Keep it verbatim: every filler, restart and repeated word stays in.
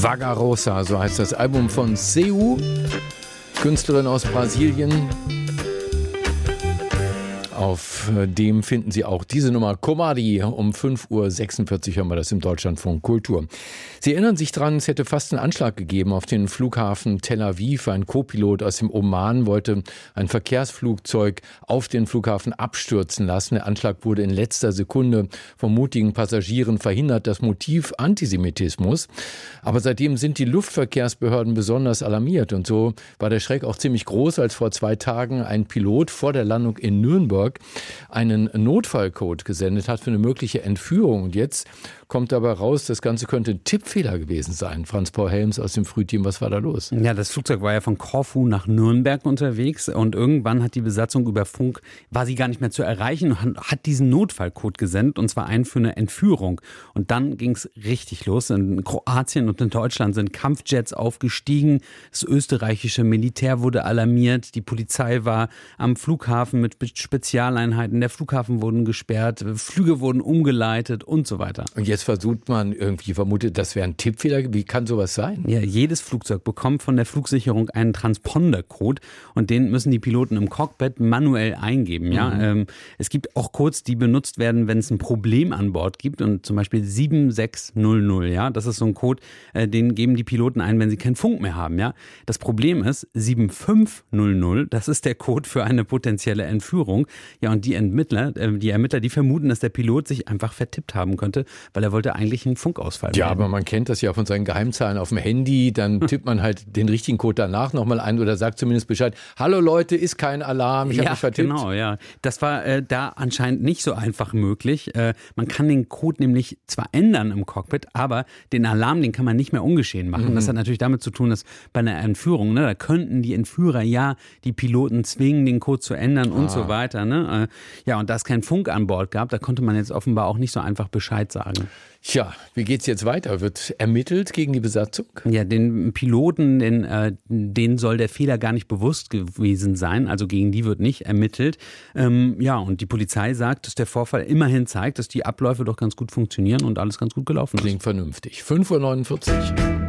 Vagarosa, so heißt das Album von Seu, Künstlerin aus Brasilien. Auf dem finden Sie auch diese Nummer Comadi. Um fünf Uhr sechsundvierzig hören wir das im Deutschlandfunk Kultur. Sie erinnern sich dran, es hätte fast einen Anschlag gegeben auf den Flughafen Tel Aviv. Ein Co-Pilot aus dem Oman wollte ein Verkehrsflugzeug auf den Flughafen abstürzen lassen. Der Anschlag wurde in letzter Sekunde von mutigen Passagieren verhindert. Das Motiv Antisemitismus. Aber seitdem sind die Luftverkehrsbehörden besonders alarmiert. Und so war der Schreck auch ziemlich groß, als vor zwei Tagen ein Pilot vor der Landung in Nürnberg einen Notfallcode gesendet hat für eine mögliche Entführung. Und jetzt kommt dabei raus, das Ganze könnte ein Tippfehler gewesen sein. Franz-Paul Helms aus dem Frühteam, was war da los? Ja, das Flugzeug war ja von Korfu nach Nürnberg unterwegs und irgendwann hat die Besatzung über Funk, war sie gar nicht mehr zu erreichen und hat diesen Notfallcode gesendet, und zwar einen für eine Entführung. Und dann ging es richtig los. In Kroatien und in Deutschland sind Kampfjets aufgestiegen, das österreichische Militär wurde alarmiert, die Polizei war am Flughafen mit Spezialeinheiten, der Flughafen wurden gesperrt, Flüge wurden umgeleitet und so weiter. Und jetzt versucht man irgendwie, vermutet, das wäre ein Tippfehler. Wie kann sowas sein? Ja, jedes Flugzeug bekommt von der Flugsicherung einen Transponder-Code und den müssen die Piloten im Cockpit manuell eingeben. Ja? Mhm. Ähm, es gibt auch Codes, die benutzt werden, wenn es ein Problem an Bord gibt, und zum Beispiel sieben sechs null null. Ja? Das ist so ein Code, äh, den geben die Piloten ein, wenn sie keinen Funk mehr haben. Ja? Das Problem ist, sieben fünf null null, das ist der Code für eine potenzielle Entführung. Ja, und die Ermittler, äh, die Ermittler, die vermuten, dass der Pilot sich einfach vertippt haben könnte, weil er wollte eigentlich einen Funkausfall Ja, melden. aber man kennt das ja von seinen Geheimzahlen auf dem Handy. Dann tippt man halt den richtigen Code danach nochmal ein oder sagt zumindest Bescheid. Hallo Leute, ist kein Alarm, ich ja, habe mich vertippt. Genau, ja. Das war äh, da anscheinend nicht so einfach möglich. Äh, man kann den Code nämlich zwar ändern im Cockpit, aber den Alarm, den kann man nicht mehr ungeschehen machen. Mhm. Das hat natürlich damit zu tun, dass bei einer Entführung, ne, da könnten die Entführer ja die Piloten zwingen, den Code zu ändern und ah. so weiter. Ne? Äh, ja, und da es keinen Funk an Bord gab, da konnte man jetzt offenbar auch nicht so einfach Bescheid sagen. Tja, wie geht's jetzt weiter? Wird ermittelt gegen die Besatzung? Ja, den Piloten, den, äh, denen soll der Fehler gar nicht bewusst gewesen sein. Also gegen die wird nicht ermittelt. Ähm, ja, und die Polizei sagt, dass der Vorfall immerhin zeigt, dass die Abläufe doch ganz gut funktionieren und alles ganz gut gelaufen ist. Klingt vernünftig. fünf Uhr neunundvierzig.